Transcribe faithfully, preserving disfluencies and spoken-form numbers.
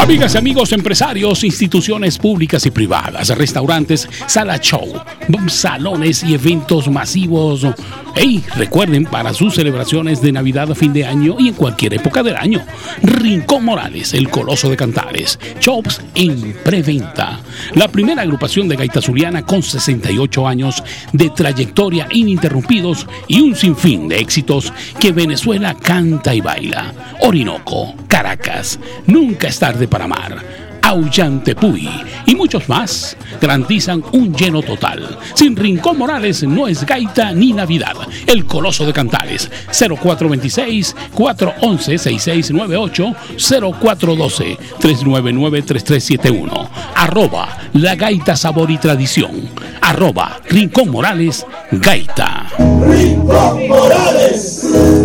Amigas y amigos empresarios, instituciones públicas y privadas, restaurantes, sala show, salones y eventos masivos. Hey, recuerden, para sus celebraciones de Navidad, fin de año y en cualquier época del año, Rincón Morales, el Coloso de Cantares, shows en preventa. La primera agrupación de gaita zuliana con sesenta y ocho años de trayectoria ininterrumpidos y un sinfín de éxitos que Venezuela canta y baila. Orinoco, Caracas, Nunca es tarde para amar, Aullante Puy y muchos más garantizan un lleno total. Sin Rincón Morales no es gaita ni Navidad. El Coloso de Cantares, cero cuatro dos seis, cuatro uno uno, seis seis nueve ocho, cero cuatro uno dos, tres nueve nueve, tres tres siete uno. Arroba La Gaita Sabor y Tradición. Arroba Rincón Morales Gaita. Rincón Morales.